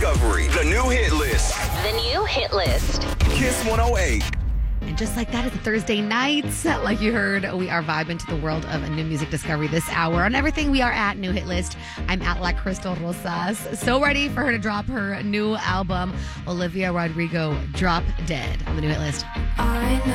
Discovery, the new hit list. The new hit list. Kiss 108. And just like that, it's a Thursday night. Like you heard, we are vibing to the world of new music discovery this hour. On everything, we are at New Hit List. I'm at La Crystal Rosas. So ready for her to drop her new album, Olivia Rodrigo, Drop Dead, on the New Hit List.